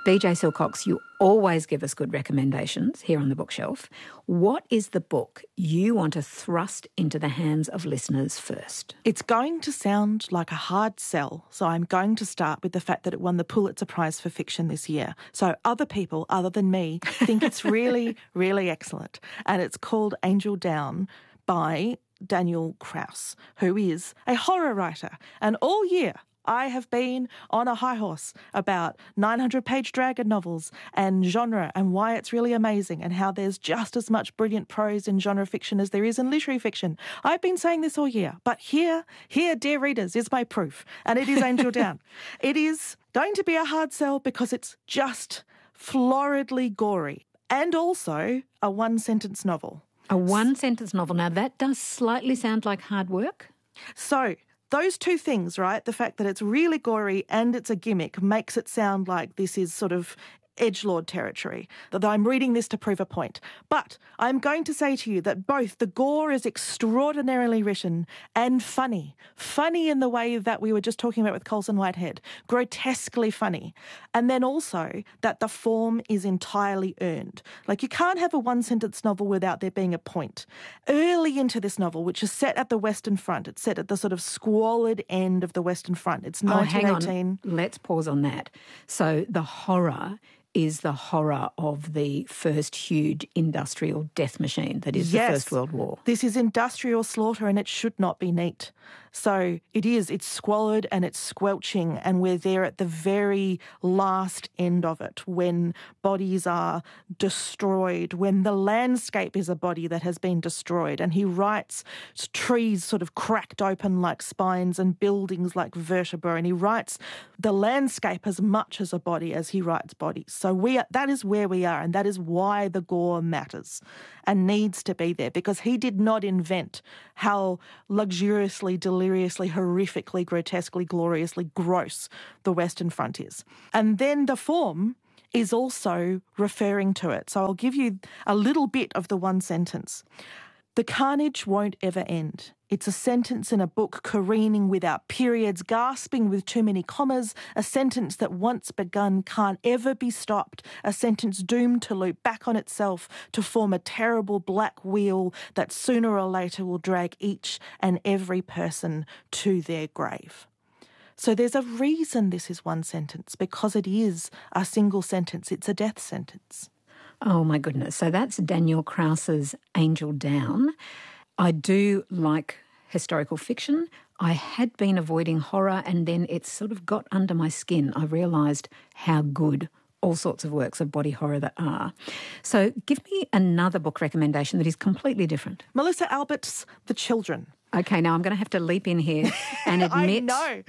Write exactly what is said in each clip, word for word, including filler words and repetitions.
B J Silcox, you always give us good recommendations here on the bookshelf. What is the book you want to thrust into the hands of listeners first? It's going to sound like a hard sell, so I'm going to start with the fact that it won the Pulitzer Prize for Fiction this year. So other people, other than me, think it's really, really excellent. And it's called Angel Down by Daniel Kraus, who is a horror writer. And all year I have been on a high horse about nine hundred page dragon novels and genre and why it's really amazing and how there's just as much brilliant prose in genre fiction as there is in literary fiction. I've been saying this all year, but here, here, dear readers, is my proof, and it is Angel Down. It is going to be a hard sell because it's just floridly gory and also a one-sentence novel. A one-sentence novel. Now, that does slightly sound like hard work. So those two things, right, the fact that it's really gory and it's a gimmick makes it sound like this is sort of edgelord territory, that I'm reading this to prove a point. But I'm going to say to you that both the gore is extraordinarily written and funny. Funny in the way that we were just talking about with Colson Whitehead. Grotesquely funny. And then also that the form is entirely earned. Like, you can't have a one-sentence novel without there being a point. Early into this novel, which is set at the Western Front, it's set at the sort of squalid end of the Western Front. It's nineteen eighteen. Oh, hang on. Let's pause on that. So the horror is the horror of the first huge industrial death machine that is yes, the First World War. This is industrial slaughter and it should not be neat. So it is, it's squalid and it's squelching, and we're there at the very last end of it when bodies are destroyed, when the landscape is a body that has been destroyed. And he writes trees sort of cracked open like spines and buildings like vertebra, and he writes the landscape as much as a body as he writes bodies. So we are, that is where we are, and that is why the gore matters and needs to be there, because he did not invent how luxuriously, deliriously, horrifically, grotesquely, gloriously gross the Western Front is. And then the form is also referring to it. So I'll give you a little bit of the one sentence. The carnage won't ever end. It's a sentence in a book careening without periods, gasping with too many commas, a sentence that once begun can't ever be stopped, a sentence doomed to loop back on itself to form a terrible black wheel that sooner or later will drag each and every person to their grave. So there's a reason this is one sentence, because it is a single sentence. It's a death sentence. Oh, my goodness. So that's Daniel Kraus's Angel Down. I do like historical fiction. I had been avoiding horror, and then it sort of got under my skin. I realised how good all sorts of works of body horror that are. So give me another book recommendation that is completely different. Melissa Albert's The Children. Okay, now I'm going to have to leap in here and admit... I know.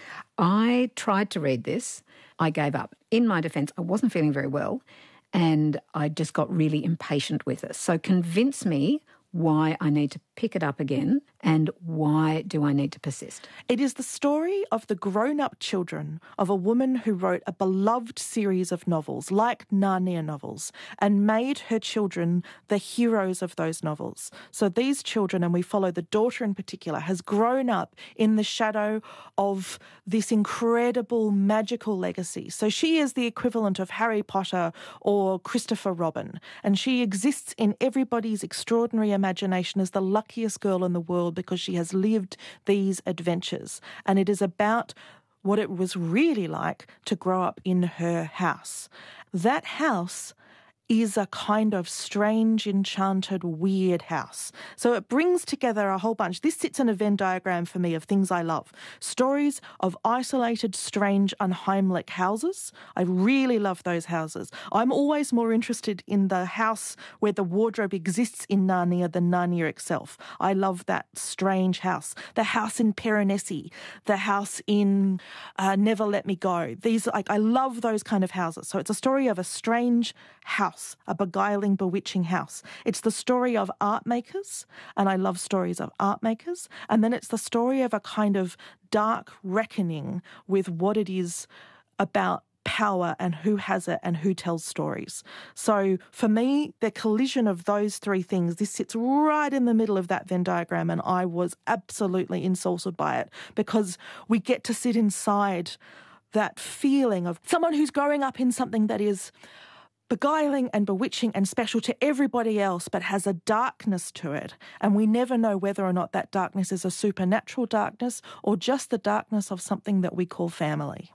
I tried to read this. I gave up. In my defence, I wasn't feeling very well, and I just got really impatient with it. So convince me why I need to pick it up again and why do I need to persist. It is the story of the grown-up children of a woman who wrote a beloved series of novels, like Narnia novels, and made her children the heroes of those novels. So these children, and we follow the daughter in particular, has grown up in the shadow of this incredible magical legacy. So she is the equivalent of Harry Potter or Christopher Robin, and she exists in everybody's extraordinary imagination as the luckiest girl in the world because she has lived these adventures. And it is about what it was really like to grow up in her house. That house is a kind of strange, enchanted, weird house. So it brings together a whole bunch. This sits in a Venn diagram for me of things I love. Stories of isolated, strange, unheimlich houses. I really love those houses. I'm always more interested in the house where the wardrobe exists in Narnia than Narnia itself. I love that strange house. The house in Piranesi, the house in uh, Never Let Me Go. These, like, I love those kind of houses. So it's a story of a strange house. A beguiling, bewitching house. It's the story of art makers, and I love stories of art makers. And then it's the story of a kind of dark reckoning with what it is about power and who has it and who tells stories. So for me, the collision of those three things, this sits right in the middle of that Venn diagram, and I was absolutely insulted by it because we get to sit inside that feeling of someone who's growing up in something that is beguiling and bewitching and special to everybody else, but has a darkness to it. And we never know whether or not that darkness is a supernatural darkness or just the darkness of something that we call family.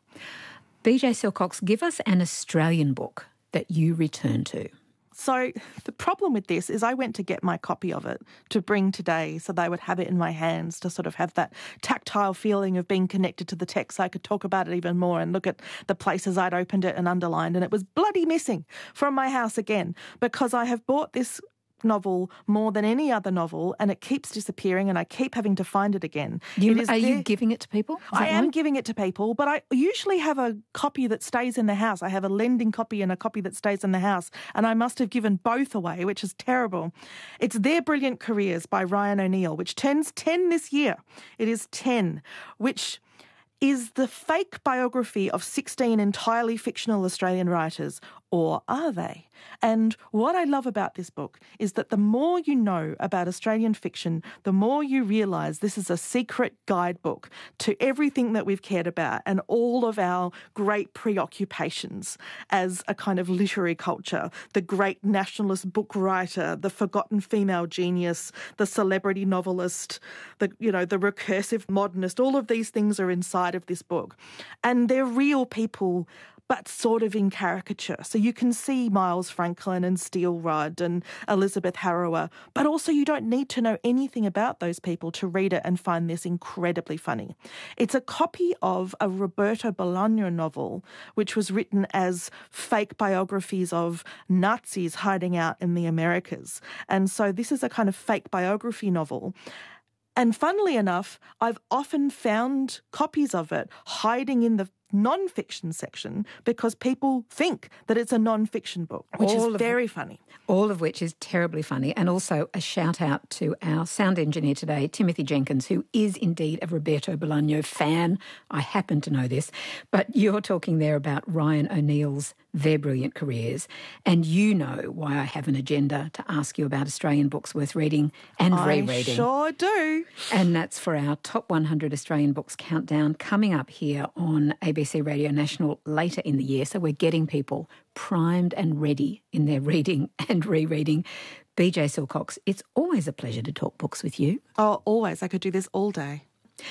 B J Silcox, give us an Australian book that you return to. So the problem with this is I went to get my copy of it to bring today so they would have it in my hands to sort of have that tactile feeling of being connected to the text so I could talk about it even more and look at the places I'd opened it and underlined. And it was bloody missing from my house again because I have bought this novel more than any other novel and it keeps disappearing and I keep having to find it again. You, it is are there. you giving it to people? Is I am right? giving it to people, but I usually have a copy that stays in the house. I have a lending copy and a copy that stays in the house, and I must have given both away, which is terrible. It's Their Brilliant Careers by Ryan O'Neill, which turns ten this year. It is ten, which is the fake biography of sixteen entirely fictional Australian writers, or are they? And what I love about this book is that the more you know about Australian fiction, the more you realise this is a secret guidebook to everything that we've cared about and all of our great preoccupations as a kind of literary culture. The great nationalist book writer, the forgotten female genius, the celebrity novelist, the, you know, the recursive modernist, all of these things are inside of this book. And they're real people, but sort of in caricature. So you can see Miles Franklin and Steele Rudd and Elizabeth Harrower, but also you don't need to know anything about those people to read it and find this incredibly funny. It's a copy of a Roberto Bolaño novel, which was written as fake biographies of Nazis hiding out in the Americas. And so this is a kind of fake biography novel. And funnily enough, I've often found copies of it hiding in the non-fiction section because people think that it's a non-fiction book, which all is very of, funny. All of which is terribly funny. And also a shout out to our sound engineer today, Timothy Jenkins, who is indeed a Roberto Bolaño fan. I happen to know this. But you're talking there about Ryan O'Neill's Their Brilliant Careers. And you know why I have an agenda to ask you about Australian books worth reading and I rereading. I sure do. And that's for our Top one hundred Australian Books Countdown coming up here on A B C Radio National later in the year. So we're getting people primed and ready in their reading and rereading. B J Silcox, it's always a pleasure to talk books with you. Oh, always. I could do this all day.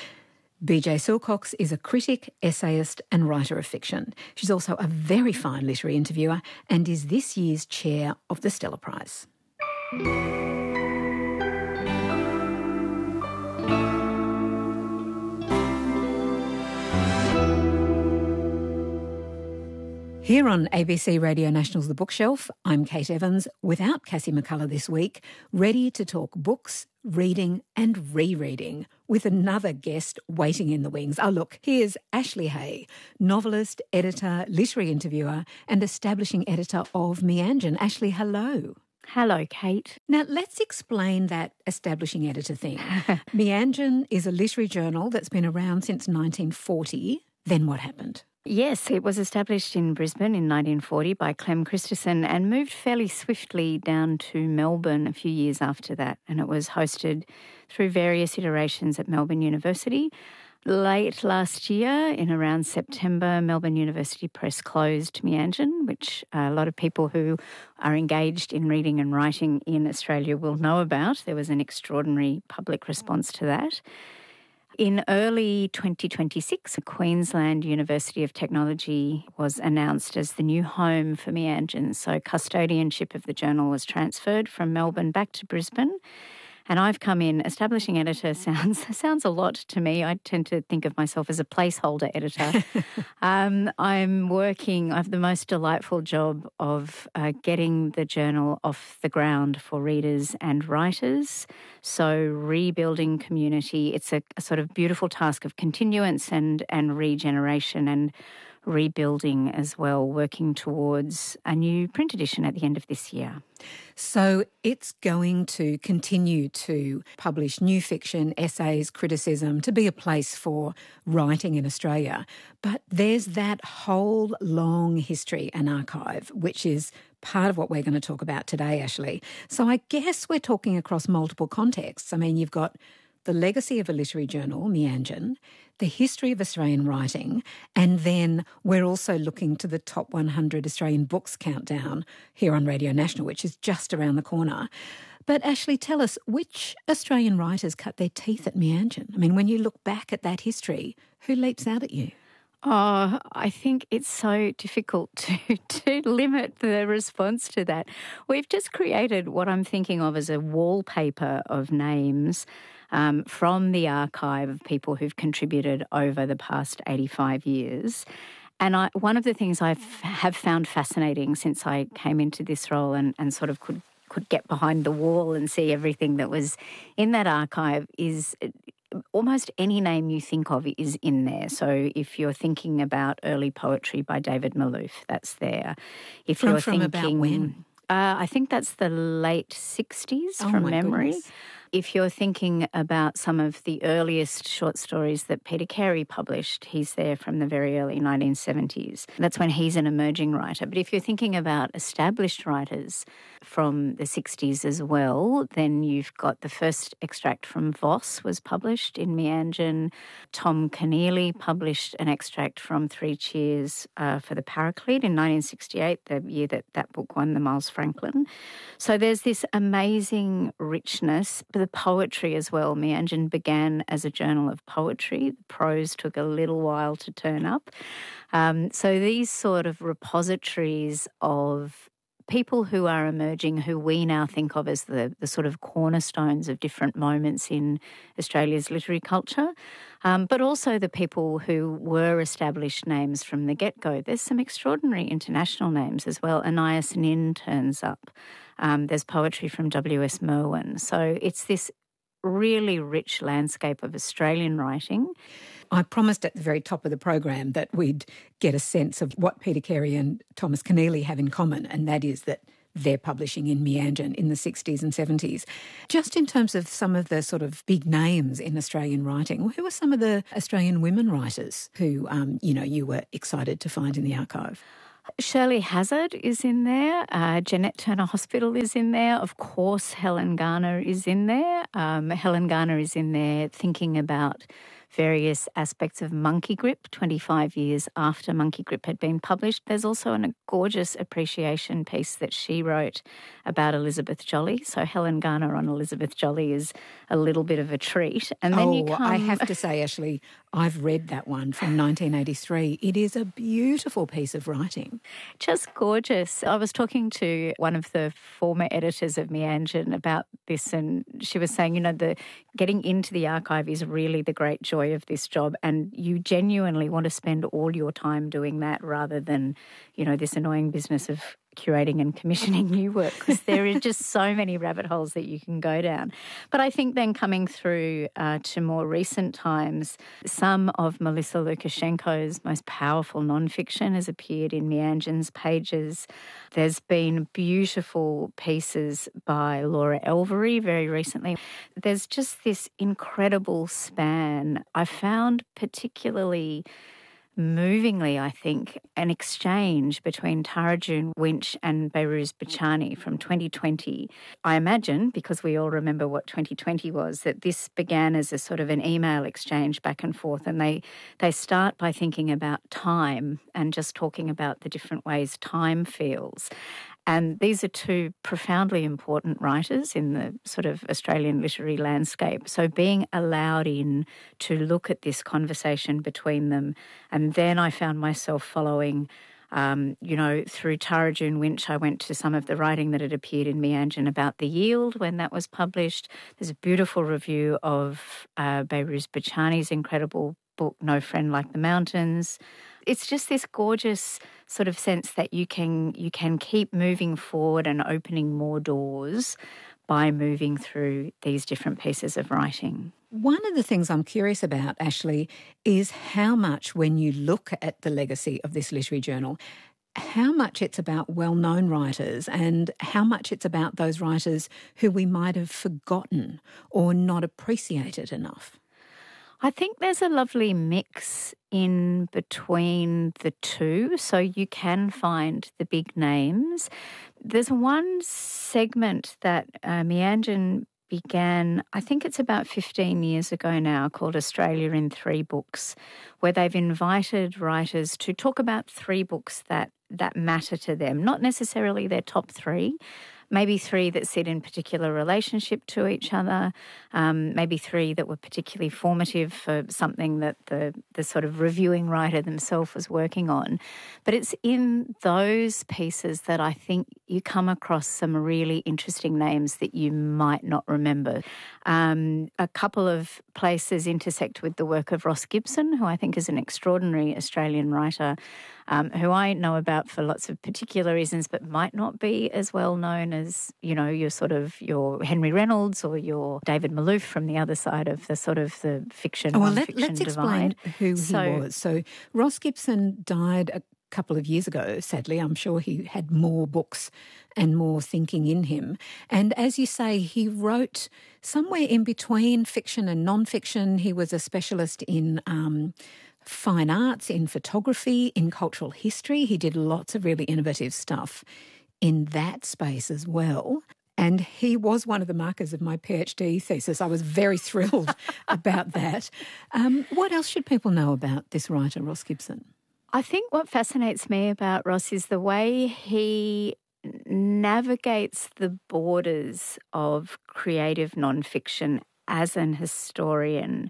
B J Silcox is a critic, essayist and writer of fiction. She's also a very fine literary interviewer and is this year's chair of the Stella Prize. Here on A B C Radio National's The Bookshelf, I'm Kate Evans, without Cassie McCullough this week, ready to talk books, reading and rereading with another guest waiting in the wings. Oh, look, here's Ashley Hay, novelist, editor, literary interviewer and establishing editor of Meanjin. Ashley, hello. Hello, Kate. Now, let's explain that establishing editor thing. Meanjin is a literary journal that's been around since nineteen forty. Then what happened? Yes, it was established in Brisbane in nineteen forty by Clem Christensen and moved fairly swiftly down to Melbourne a few years after that. And it was hosted through various iterations at Melbourne University. Late last year, in around September, Melbourne University Press closed Meanjin, which a lot of people who are engaged in reading and writing in Australia will know about. There was an extraordinary public response to that. In early twenty twenty-six, Queensland University of Technology was announced as the new home for Meanjin. So custodianship of the journal was transferred from Melbourne back to Brisbane. And I've come in, establishing editor sounds sounds a lot to me. I tend to think of myself as a placeholder editor. um, I'm working, I have the most delightful job of uh, getting the journal off the ground for readers and writers. So rebuilding community, it's a, a sort of beautiful task of continuance and, and regeneration and rebuilding as well, working towards a new print edition at the end of this year. So it's going to continue to publish new fiction, essays, criticism, to be a place for writing in Australia. But there's that whole long history and archive, which is part of what we're going to talk about today, Ashley. So I guess we're talking across multiple contexts. I mean, you've got the legacy of a literary journal, Meanjin. the history of Australian writing, and then we're also looking to the top one hundred Australian books countdown here on Radio National, which is just around the corner. But Ashley, tell us, which Australian writers cut their teeth at Meanjin? I mean, when you look back at that history, who leaps out at you? Oh, I think it's so difficult to, to limit the response to that. We've just created what I'm thinking of as a wallpaper of names um, from the archive of people who've contributed over the past eighty-five years. And I, one of the things I have found fascinating since I came into this role and, and sort of could, could get behind the wall and see everything that was in that archive is almost any name you think of is in there. So if you're thinking about early poetry by David Malouf, that's there. If from, you're from thinking, about when? Uh, I think that's the late sixties oh from my memory. Goodness. If you're thinking about some of the earliest short stories that Peter Carey published, he's there from the very early nineteen seventies. That's when he's an emerging writer. But if you're thinking about established writers from the sixties as well, then you've got the first extract from Voss was published in Meanjin. Tom Keneally published an extract from Three Cheers uh, for the Paraclete in nineteen sixty-eight, the year that that book won the Miles Franklin. So there's this amazing richness. The poetry as well. Meanjin began as a journal of poetry. The prose took a little while to turn up. Um, so these sort of repositories of people who are emerging, who we now think of as the, the sort of cornerstones of different moments in Australia's literary culture, um, but also the people who were established names from the get-go. There's some extraordinary international names as well. Anais Nin turns up. Um, there's poetry from W S Merwin. So it's this really rich landscape of Australian writing. I promised at the very top of the program that we'd get a sense of what Peter Carey and Thomas Keneally have in common, and that is that they're publishing in Meanjin in the sixties and seventies. Just in terms of some of the sort of big names in Australian writing, who are some of the Australian women writers who, um, you know, you were excited to find in the archive? Shirley Hazzard is in there. Uh, Jeanette Turner Hospital is in there. Of course, Helen Garner is in there. Um, Helen Garner is in there thinking about various aspects of Monkey Grip twenty-five years after Monkey Grip had been published. There's also a gorgeous appreciation piece that she wrote about Elizabeth Jolley. So Helen Garner on Elizabeth Jolley is a little bit of a treat. And then oh, you come... I have to say, Ashley, I've read that one from nineteen eighty-three. It is a beautiful piece of writing. Just gorgeous. I was talking to one of the former editors of Meanjin about this, and she was saying, you know, the getting into the archive is really the great joy of this job, and you genuinely want to spend all your time doing that rather than, you know, this annoying business of curating and commissioning new work, because there are just so many rabbit holes that you can go down. But I think then coming through uh, to more recent times, some of Melissa Lukashenko's most powerful nonfiction has appeared in Meanjin's pages. There's been beautiful pieces by Laura Elvery very recently. There's just this incredible span. I found particularly movingly, I think, an exchange between Tarajun Winch and Behrooz Bichani from twenty twenty. I imagine, because we all remember what twenty twenty was, that this began as a sort of an email exchange back and forth, and they, they start by thinking about time and just talking about the different ways time feels. And these are two profoundly important writers in the sort of Australian literary landscape. So being allowed in to look at this conversation between them. And then I found myself following, um, you know, through Tarajun Winch, I went to some of the writing that had appeared in Meanjin about The Yield when that was published. There's a beautiful review of uh, Behrooz Bichani's incredible book, No Friend Like the Mountains. It's just this gorgeous sort of sense that you can you can keep moving forward and opening more doors by moving through these different pieces of writing. One of the things I'm curious about, Ashley, is how much, when you look at the legacy of this literary journal, how much it's about well-known writers and how much it's about those writers who we might have forgotten or not appreciated enough. I think there's a lovely mix in between the two, so you can find the big names. There's one segment that uh, Meanjin began, I think it's about fifteen years ago now, called Australia in Three Books, where they've invited writers to talk about three books that, that matter to them, not necessarily their top three, maybe three that sit in particular relationship to each other, um, maybe three that were particularly formative for something that the, the sort of reviewing writer themselves was working on. But it's in those pieces that I think you come across some really interesting names that you might not remember. Um, a couple of places intersect with the work of Ross Gibson, who I think is an extraordinary Australian writer, um, who I know about for lots of particular reasons, but might not be as well known as, you know, your sort of your Henry Reynolds or your David Malouf from the other side of the sort of the fiction, oh, well, non-fiction let, let's divide. explain who So, he was. So Ross Gibson died a couple of years ago, sadly. I'm sure he had more books and more thinking in him. And as you say, he wrote somewhere in between fiction and non-fiction. He was a specialist in um, fine arts, in photography, in cultural history. He did lots of really innovative stuff in that space as well. And he was one of the markers of my PhD thesis. I was very thrilled about that. Um, what else should people know about this writer, Ross Gibson? I think what fascinates me about Ross is the way he navigates the borders of creative nonfiction as an historian.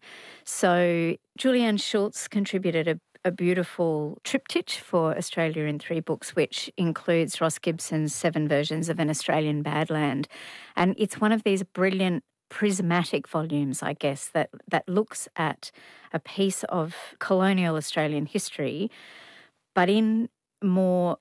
So Julianne Schultz contributed a a beautiful triptych for Australia in Three Books, which includes Ross Gibson's seven versions of An Australian Badland. And it's one of these brilliant prismatic volumes, I guess, that, that looks at a piece of colonial Australian history, but in more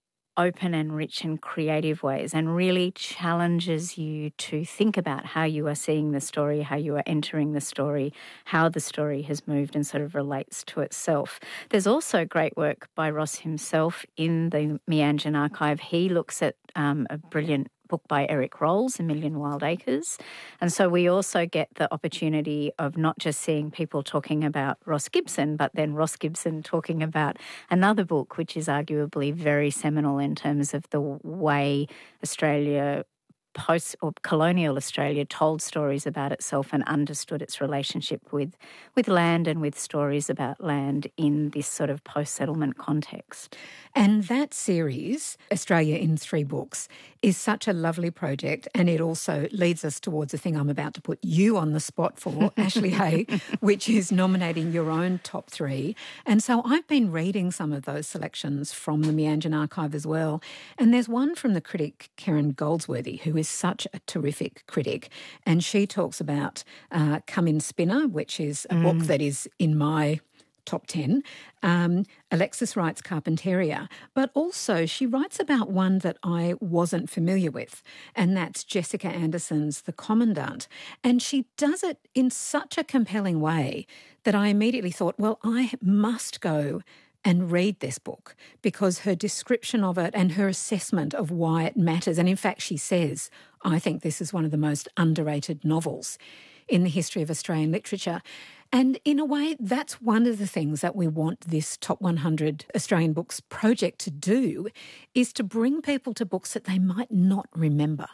open and rich and creative ways, and really challenges you to think about how you are seeing the story, how you are entering the story, how the story has moved and sort of relates to itself. There's also great work by Ross himself in the Meanjin archive. He looks at um, a brilliant book by Eric Rolls, A Million Wild Acres. And so we also get the opportunity of not just seeing people talking about Ross Gibson, but then Ross Gibson talking about another book, which is arguably very seminal in terms of the way Australia, post or colonial Australia, told stories about itself and understood its relationship with, with land and with stories about land in this sort of post-settlement context. And that series, Australia in Three Books, is such a lovely project, and it also leads us towards the thing I'm about to put you on the spot for, Ashley Hay, which is nominating your own top three. And so I've been reading some of those selections from the Meanjin archive as well. And there's one from the critic Karen Goldsworthy, who is such a terrific critic. And she talks about uh, Come In Spinner, which is a mm. book that is in my top ten. Um, Alexis writes Carpentaria, but also she writes about one that I wasn't familiar with, and that's Jessica Anderson's The Commandant. And she does it in such a compelling way that I immediately thought, well, I must go and read this book, because her description of it and her assessment of why it matters, and in fact she says, I think this is one of the most underrated novels in the history of Australian literature. And in a way, that's one of the things that we want this Top one hundred Australian Books project to do, is to bring people to books that they might not remember.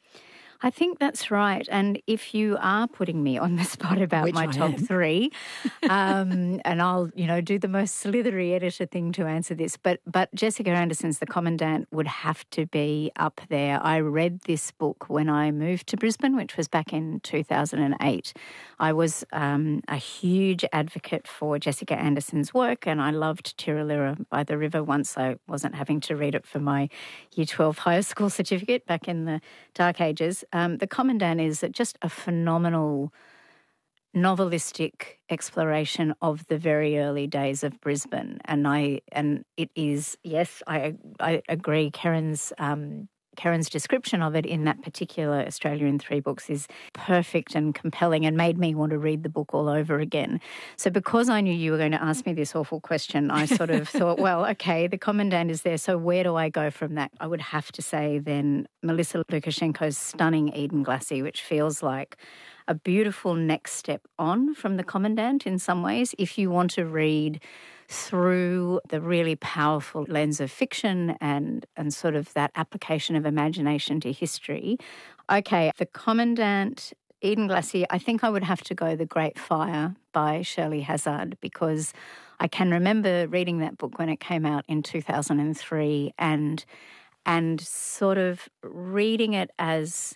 I think that's right. And if you are putting me on the spot about Which my I top am. three, um, and I'll, you know, do the most slithery editor thing to answer this, but but Jessica Anderson's The Commandant would have to be up there. I read this book when I moved to Brisbane, which was back in two thousand eight. I was um, a huge advocate for Jessica Anderson's work, and I loved Tiralira by the River once I wasn't having to read it for my Year twelve higher school certificate back in the dark ages. Um, the Commandant is just a phenomenal novelistic exploration of the very early days of Brisbane, and I and it is yes, I I agree. Karen's um, Karen's description of it in that particular Australia in Three Books is perfect and compelling, and made me want to read the book all over again. So because I knew you were going to ask me this awful question, I sort of thought, well, okay, The Commandant is there, so where do I go from that? I would have to say then Melissa Lukashenko's stunning Eden Glassy, which feels like a beautiful next step on from The Commandant in some ways, if you want to read through the really powerful lens of fiction and, and sort of that application of imagination to history. Okay, The Commandant, Eden Glacier, I think I would have to go The Great Fire by Shirley Hazzard, because I can remember reading that book when it came out in two thousand three and and sort of reading it as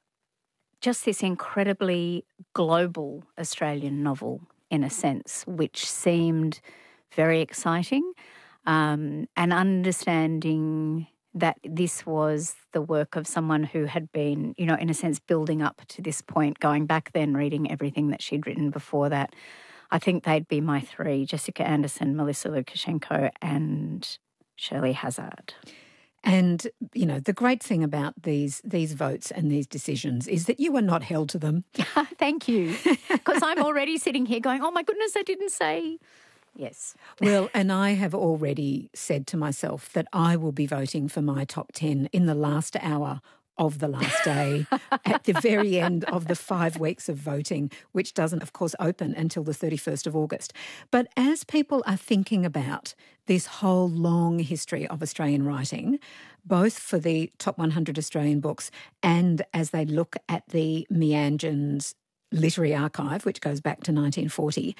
just this incredibly global Australian novel, in a sense, which seemed very exciting, um, and understanding that this was the work of someone who had been, you know, in a sense, building up to this point, going back then, reading everything that she'd written before that. I think they'd be my three: Jessica Anderson, Melissa Lukashenko, and Shirley Hazzard. And, you know, the great thing about these these votes and these decisions is that you are not held to them. Thank you. Because I'm already sitting here going, oh, my goodness, I didn't say... Yes. Well, and I have already said to myself that I will be voting for my top ten in the last hour of the last day at the very end of the five weeks of voting, which doesn't, of course, open until the thirty-first of August. But as people are thinking about this whole long history of Australian writing, both for the top one hundred Australian books and as they look at the Meanjin's literary archive, which goes back to nineteen forty,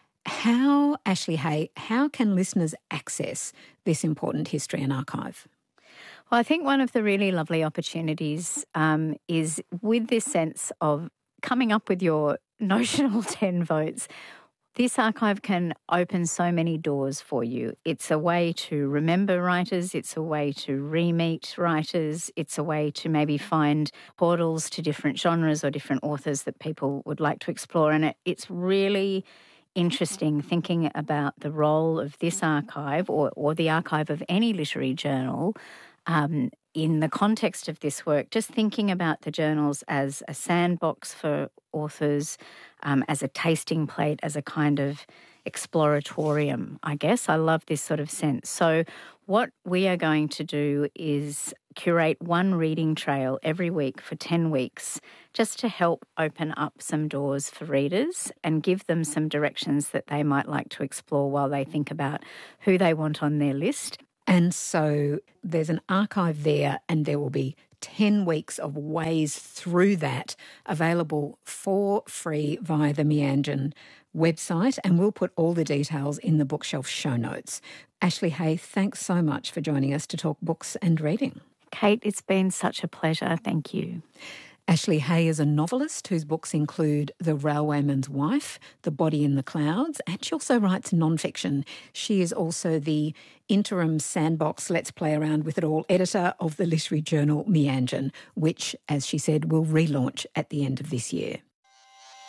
how, Ashley Hay, how can listeners access this important history and archive? Well, I think one of the really lovely opportunities um, is with this sense of coming up with your notional ten votes. This archive can open so many doors for you. It's a way to remember writers. It's a way to re-meet writers. It's a way to maybe find portals to different genres or different authors that people would like to explore. And it, it's really interesting thinking about the role of this archive or, or the archive of any literary journal um, in the context of this work, just thinking about the journals as a sandbox for authors, um, as a tasting plate, as a kind of exploratorium, I guess. I love this sort of sense. So what we are going to do is curate one reading trail every week for ten weeks, just to help open up some doors for readers and give them some directions that they might like to explore while they think about who they want on their list. And so there's an archive there, and there will be ten weeks of ways through that available for free via the Meanjin website, and we'll put all the details in the Bookshelf show notes. Ashley Hay, thanks so much for joining us to talk books and reading. Kate, it's been such a pleasure. Thank you. Ashley Hay is a novelist whose books include The Railwayman's Wife, The Body in the Clouds, and she also writes non-fiction. She is also the interim sandbox Let's Play Around With It All editor of the literary journal Meanjin, which, as she said, will relaunch at the end of this year.